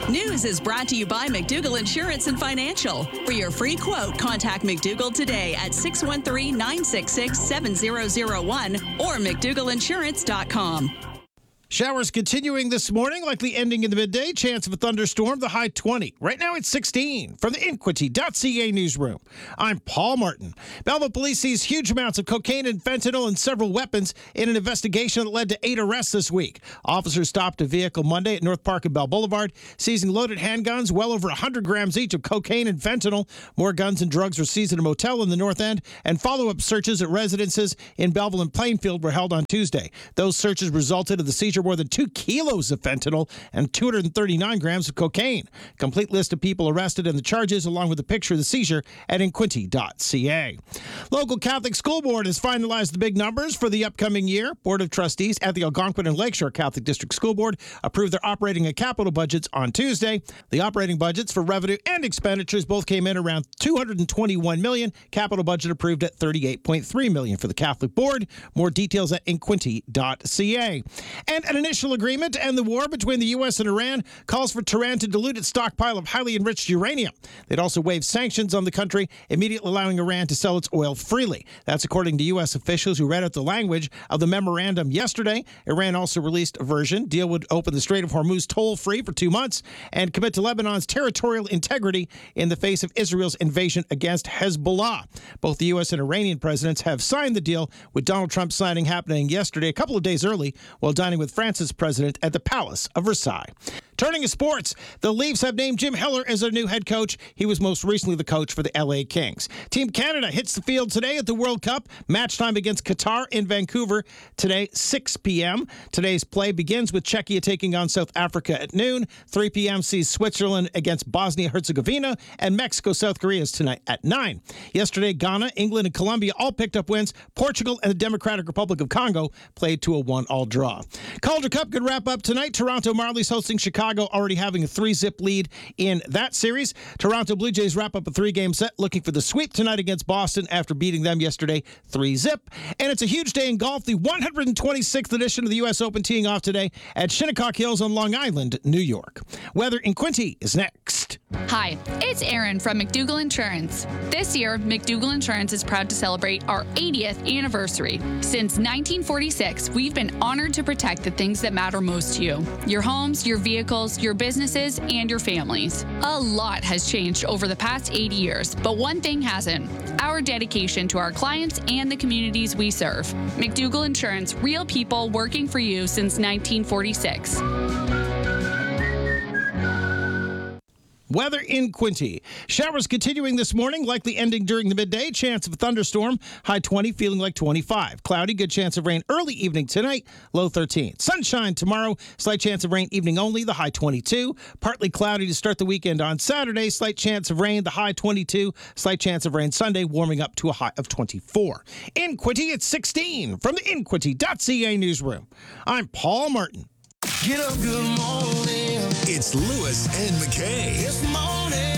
News is brought to you by McDougall Insurance and Financial. For your free quote, contact McDougall today at 613-966-7001 or McDougallinsurance.com. Showers continuing this morning, likely ending in the midday. Chance of a thunderstorm, the high 20. Right now it's 16. From the Inquity.ca newsroom, I'm Paul Martin. Belleville police seized huge amounts of cocaine and fentanyl and several weapons in an investigation that led to 8 arrests this week. Officers stopped a vehicle Monday at North Park and Bell Boulevard, seizing loaded handguns, well over 100 grams each of cocaine and fentanyl. More guns and drugs were seized at a motel in the North End, and follow-up searches at residences in Belleville and Plainfield were held on Tuesday. Those searches resulted in the seizure more than 2 kilos of fentanyl and 239 grams of cocaine. Complete list of people arrested and the charges, along with a picture of the seizure, at Inquity.ca. Local Catholic School Board has finalized the big numbers for the upcoming year. Board of Trustees at the Algonquin and Lakeshore Catholic District School Board approved their operating and capital budgets on Tuesday. The operating budgets for revenue and expenditures both came in around $221 million. Capital budget approved at $38.3 million for the Catholic Board. More details at Inquity.ca. And an initial agreement to end the war between the U.S. and Iran calls for Tehran to dilute its stockpile of highly enriched uranium. They'd also waive sanctions on the country, immediately allowing Iran to sell its oil freely. That's according to U.S. officials who read out the language of the memorandum yesterday. Iran also released a version. Deal would open the Strait of Hormuz toll-free for 2 months and commit to Lebanon's territorial integrity in the face of Israel's invasion against Hezbollah. Both the U.S. and Iranian presidents have signed the deal, with Donald Trump's signing happening yesterday, a couple of days early, while dining with France's president at the Palace of Versailles. Turning to sports, the Leafs have named Jim Heller as their new head coach. He was most recently the coach for the LA Kings. Team Canada hits the field today at the World Cup. Match time against Qatar in Vancouver today, 6 p.m. Today's play begins with Czechia taking on South Africa at noon. 3 p.m. sees Switzerland against Bosnia-Herzegovina, and Mexico-South Korea is tonight at 9. Yesterday, Ghana, England, and Colombia all picked up wins. Portugal and the Democratic Republic of Congo played to a 1-1 draw. Calder Cup could wrap up tonight. Toronto Marlies hosting Chicago, already having a 3-zip lead in that series. Toronto Blue Jays wrap up a 3-game set, looking for the sweep tonight against Boston after beating them yesterday 3-zip. And it's a huge day in golf. The 126th edition of the U.S. Open teeing off today at Shinnecock Hills on Long Island, New York. Weather in Quincy is next. Hi, it's Erin from McDougall Insurance. This year, McDougall Insurance is proud to celebrate our 80th anniversary. Since 1946, we've been honored to protect the things that matter most to you: your homes, your vehicles, your businesses, and your families. A lot has changed over the past 80 years, but one thing hasn't: our dedication to our clients and the communities we serve. McDougall Insurance, real people working for you since 1946. Weather in Quincy. Showers continuing this morning, likely ending during the midday. Chance of a thunderstorm, high 20, feeling like 25. Cloudy, good chance of rain early evening tonight, low 13. Sunshine tomorrow, slight chance of rain evening only, the high 22. Partly cloudy to start the weekend on Saturday, slight chance of rain, the high 22. Slight chance of rain Sunday, warming up to a high of 24. In Quincy, it's 16. From the Inquity.ca newsroom, I'm Paul Martin. Get up, good morning. It's Lewis and McKay. This morning.